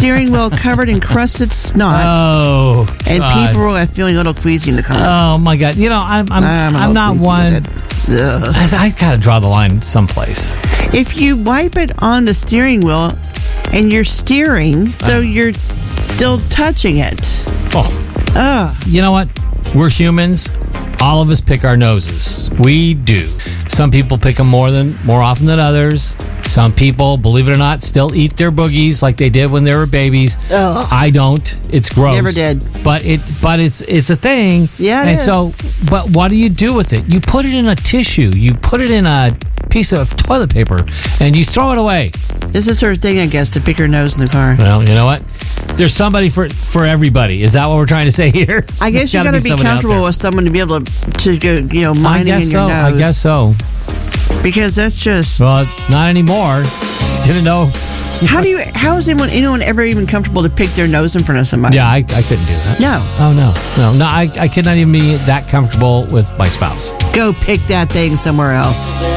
steering wheel covered in crusted snot. Oh, And God. people are feeling a little queasy in the car. Oh my God! You know, I'm not one. I gotta draw the line someplace. If you wipe it on the steering wheel and you're steering, so you're still touching it. Oh, you know what? We're humans. All of us pick our noses. We do. Some people pick them more often than others. Some people, believe it or not, still eat their boogies like they did when they were babies. Ugh. I don't. It's gross. Never did. But it's a thing. Yeah, it and is. so, but what do you do with it? You put it in a tissue. You put it in a piece of toilet paper, and you throw it away. This is her thing, I guess, to pick her nose in the car. Well, you know what? There's somebody for everybody. Is that what we're trying to say here? I guess you got to be comfortable with someone to be able to go, mining in your nose. I guess so. Because that's just... Well, not anymore. Just didn't know. How is anyone ever even comfortable to pick their nose in front of somebody? Yeah, I couldn't do that. No. Oh, no. I could not even be that comfortable with my spouse. Go pick that thing somewhere else.